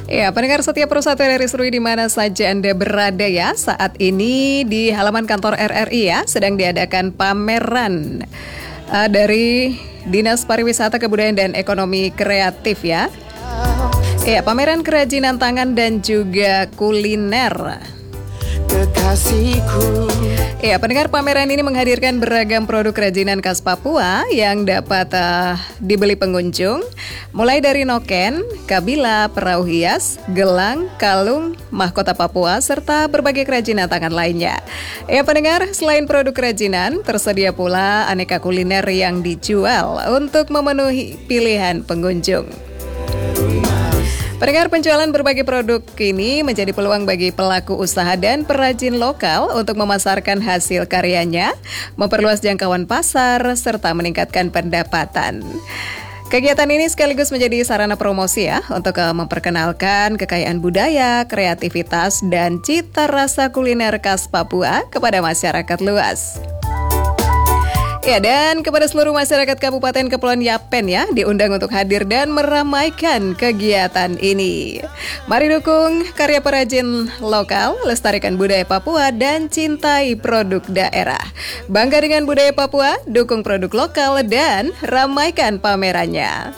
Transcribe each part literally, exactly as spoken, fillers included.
Ya, pendengar setia Persatu R R I Serui di mana saja Anda berada ya. Saat ini di halaman kantor R R I ya, sedang diadakan pameran uh, dari Dinas Pariwisata Kebudayaan dan Ekonomi Kreatif ya. Ya, pameran kerajinan tangan dan juga kuliner. Kekasihku. Ya, pendengar, pameran ini menghadirkan beragam produk kerajinan khas Papua yang dapat uh, dibeli pengunjung, mulai dari noken, kabila, perahu hias, gelang, kalung, mahkota Papua, serta berbagai kerajinan tangan lainnya. Ya, pendengar, selain produk kerajinan, tersedia pula aneka kuliner yang dijual untuk memenuhi pilihan pengunjung. Pendengar, penjualan berbagai produk ini menjadi peluang bagi pelaku usaha dan perajin lokal untuk memasarkan hasil karyanya, memperluas jangkauan pasar, serta meningkatkan pendapatan. Kegiatan ini sekaligus menjadi sarana promosi ya, untuk memperkenalkan kekayaan budaya, kreativitas, dan cita rasa kuliner khas Papua kepada masyarakat luas. Ya, dan kepada seluruh masyarakat Kabupaten Kepulauan Yapen ya, diundang untuk hadir dan meramaikan kegiatan ini. Mari dukung karya perajin lokal, lestarikan budaya Papua, dan cintai produk daerah. Bangga dengan budaya Papua, dukung produk lokal, dan ramaikan pamerannya.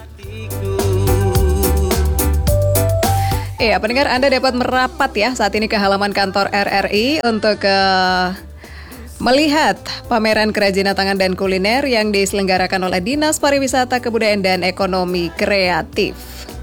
Ya, pendengar, Anda dapat merapat ya saat ini ke halaman kantor R R I untuk ke... Uh, melihat pameran kerajinan tangan dan kuliner yang diselenggarakan oleh Dinas Pariwisata Kebudayaan dan Ekonomi Kreatif.